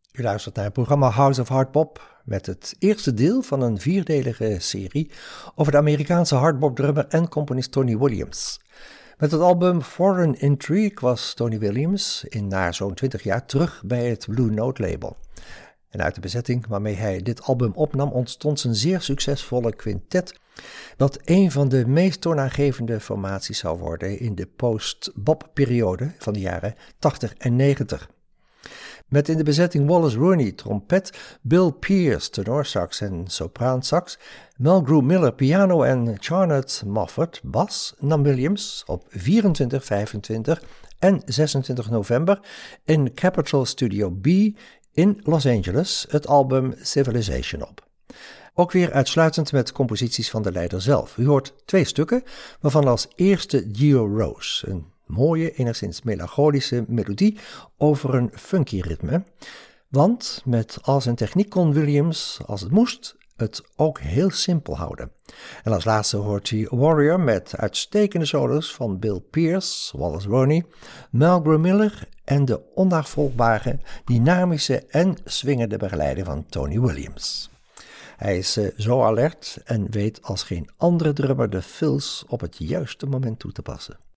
U luistert naar het programma House of Hardbop met het eerste deel van een 4-delige serie over de Amerikaanse hardbop-drummer en componist Tony Williams. Met het album Foreign Intrigue was Tony Williams na zo'n 20 jaar terug bij het Blue Note label. En uit de bezetting waarmee hij dit album opnam ontstond zijn zeer succesvolle quintet, dat een van de meest toonaangevende formaties zou worden in de post-bop-periode van de jaren 80 en 90. Met in de bezetting Wallace Rooney trompet, Bill Pierce tenorsax en sopraansax, Mulgrew Miller piano en Charlotte Moffat bas nam Williams op 24, 25 en 26 november in Capitol Studio B in Los Angeles het album Civilization op. Ook weer uitsluitend met composities van de leider zelf. U hoort 2 stukken, waarvan als eerste Geo Rose, een mooie, enigszins melancholische melodie over een funky ritme. Want met al zijn techniek kon Williams, als het moest, het ook heel simpel houden. En als laatste hoort hij Warrior met uitstekende solos van Bill Pierce, Wallace Rooney, Mulgrew Miller en de onnavolgbare, dynamische en swingende begeleiding van Tony Williams. Hij is zo alert en weet als geen andere drummer de fills op het juiste moment toe te passen.